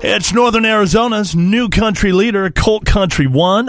It's Northern Arizona's new country leader, Colt Country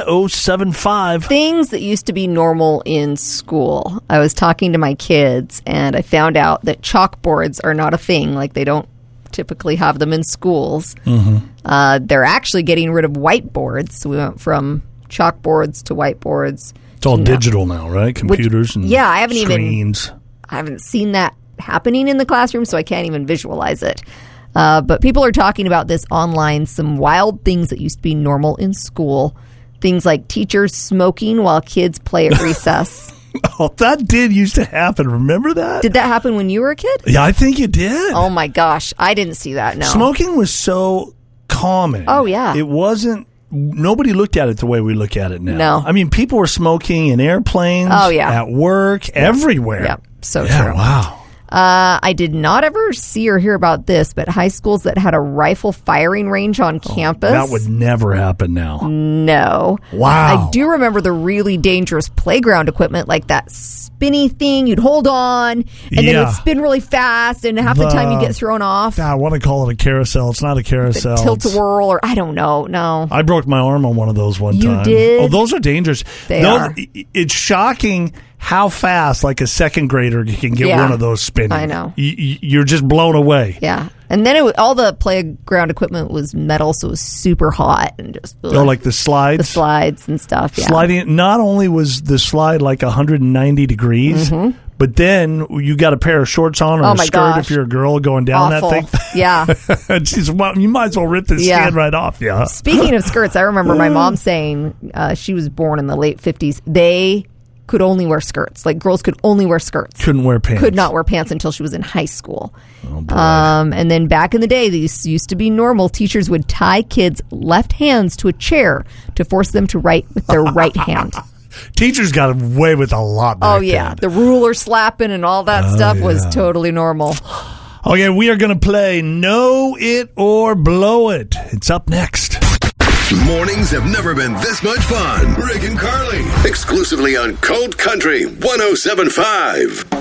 1075. Things that used to be normal in school. I was talking to my kids, and I found out that chalkboards are not a thing. Like, they don't typically have them in schools. Mm-hmm. They're actually getting rid of whiteboards. So we went from chalkboards to whiteboards. It's all digital now, right? Computers and I haven't screens. I haven't seen that happening in the classroom, so I can't even visualize it. But people are talking about this online, some wild things that used to be normal in school. Things like teachers smoking while kids play at recess. Oh, that did used to happen. Remember that? Did that happen when you were a kid? Yeah, I think it did. Oh, my gosh. I didn't see that, no. Smoking was so common. Oh, yeah. It wasn't. Nobody looked at it the way we look at it now. No. I mean, people were smoking in airplanes, at work, everywhere. Yep, so yeah, true. Wow. I did not ever see or hear about this, but high schools that had a rifle firing range on campus. That would never happen now. No. Wow. I do remember the really dangerous playground equipment, like that spinny thing you'd hold on, and then it would spin really fast, and half the time you'd get thrown off. I want to call it a carousel. It's not a carousel. Tilt-a-whirl, or I don't know. No. I broke my arm on one of those one time. You did? Oh, those are dangerous. They are. It's shocking how fast, like a second grader can get one of those spinning. I know. You're just blown away. Yeah. And then all the playground equipment was metal, so it was super hot. And just like the slides? The slides and stuff, yeah. Sliding. Not only was the slide like 190 degrees, but then you got a pair of shorts on or a skirt if you're a girl going down Awful. that thing. Yeah. You might as well rip the skin right off. Yeah. Speaking of skirts, I remember my mom saying she was born in the late 50s. They could only wear skirts. Like, girls could only wear skirts. Couldn't wear pants. Could not wear pants until she was in high school. Oh, boy. And then back in the day, these used to be normal. Teachers would tie kids' left hands to a chair to force them to write with their right hand. Teachers got away with a lot back then. The ruler slapping and all that stuff was totally normal. Okay, we are going to play Know It or Blow It. It's up next. Mornings have never been this much fun. Rick and Carly, exclusively on Colt Country 1075.